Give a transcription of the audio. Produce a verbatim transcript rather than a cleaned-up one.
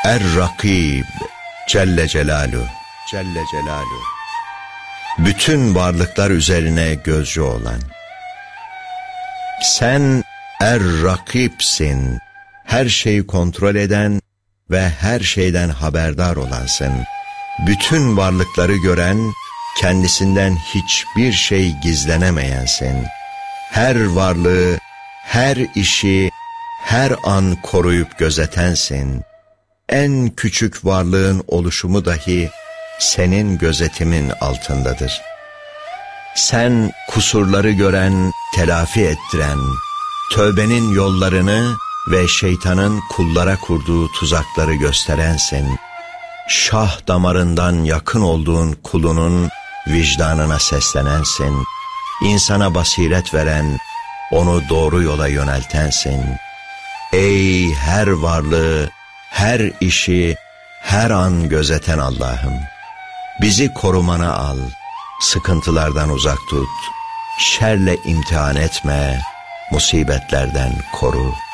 Er-Rakib Celle Celaluhu, Celle Celaluhu, bütün varlıklar üzerine gözcü olan. Sen Er-Rakib'sin, her şeyi kontrol eden ve her şeyden haberdar olansın. Bütün varlıkları gören, kendisinden hiçbir şey gizlenemeyensin. Her varlığı, her işi, her an koruyup gözetensin. En küçük varlığın oluşumu dahi senin gözetimin altındadır. Sen kusurları gören, telafi ettiren, tövbenin yollarını ve şeytanın kullara kurduğu tuzakları gösterensin. Şah damarından yakın olduğun kulunun vicdanına seslenensin. İnsana basiret veren, onu doğru yola yöneltensin. Ey her varlığı, her işi, her an gözeten Allah'ım, bizi korumana al, sıkıntılardan uzak tut, şerle imtihan etme, musibetlerden koru.